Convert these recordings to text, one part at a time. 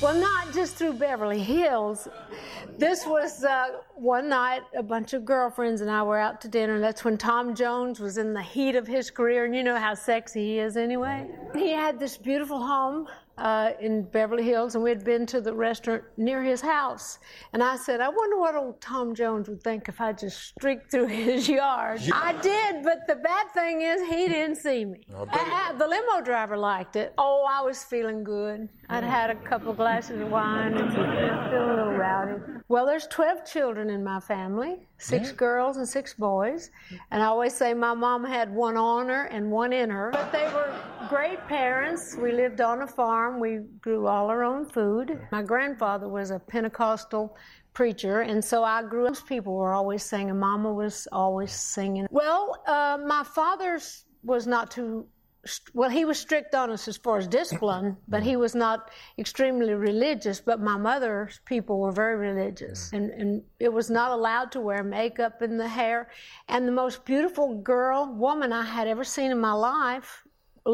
Well, not just through Beverly Hills. This was one night, a bunch of girlfriends and I were out to dinner. That's when Tom Jones was in the heat of his career, and you know how sexy he is anyway. He had this beautiful home in Beverly Hills, and we'd been to the restaurant near his house. And I said, I wonder what old Tom Jones would think if I just streaked through his yard. I did, but the bad thing is he didn't see me. The limo driver liked it. Oh, I was feeling good. I'd had a couple glasses of wine and feeling a little rowdy. Well, there's 12 children in my family, 6 girls and 6 boys. And I always say my mom had one on her and one in her. But they were great parents. We lived on a farm. We grew all our own food. My grandfather was a Pentecostal preacher, and so I grew up. People were always singing. Mama was always singing. Well, my father's was not too, well, he was strict on us as far as discipline, but he was not extremely religious. But my mother's people were very religious, and it was not allowed to wear makeup in the hair. And the most beautiful woman I had ever seen in my life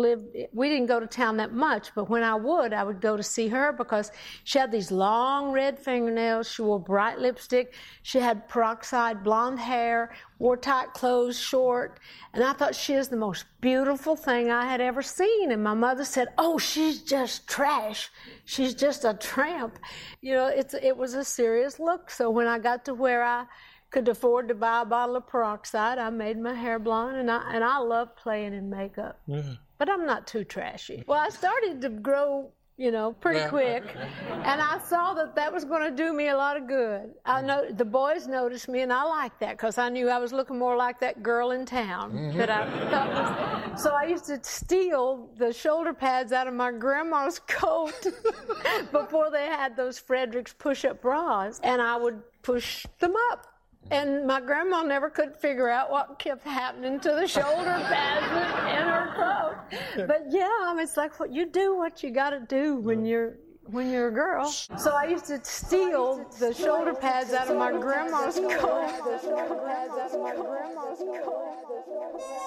we didn't go to town that much, but when I would go to see her because she had these long red fingernails, she wore bright lipstick, she had peroxide blonde hair, wore tight clothes, short, and I thought she was the most beautiful thing I had ever seen. And my mother said, oh, she's just trash. She's just a tramp. You know, it was a serious look. So when I got to where I could afford to buy a bottle of peroxide, I made my hair blonde, and I love playing in makeup. But I'm not too trashy. Well, I started to grow, pretty quick, and I saw that was going to do me a lot of good. I know the boys noticed me, and I liked that because I knew I was looking more like that girl in town that I thought was. So I used to steal the shoulder pads out of my grandma's coat before they had those Fredericks push-up bras, and I would push them up. And my grandma never could figure out what kept happening to the shoulder pads in her coat. But yeah, it's like you do what you got to do when you're a girl. So I used to steal the shoulder pads out of my grandma's coat.